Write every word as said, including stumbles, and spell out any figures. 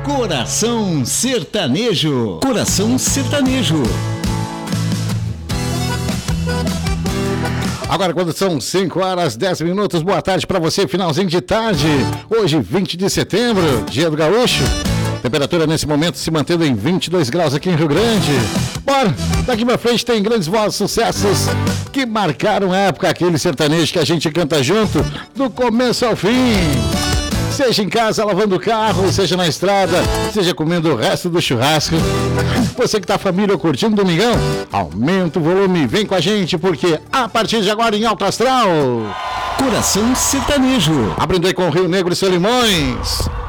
Coração Sertanejo. Coração Sertanejo. Agora, quando são cinco horas, dez minutos, boa tarde para você, finalzinho de tarde. Hoje, vinte de setembro, dia do gaúcho. Temperatura nesse momento se mantendo em vinte e dois graus aqui em Rio Grande. Bora, daqui pra frente tem grandes vozes, sucessos que marcaram a época, aquele sertanejo que a gente canta junto, do começo ao fim. Seja em casa lavando o carro, seja na estrada, seja comendo o resto do churrasco. Você que tá família curtindo o domingão, aumenta o volume, vem com a gente, porque a partir de agora em Alto Astral, Coração Sertanejo. abrindo aí com o Rio Negro e Solimões.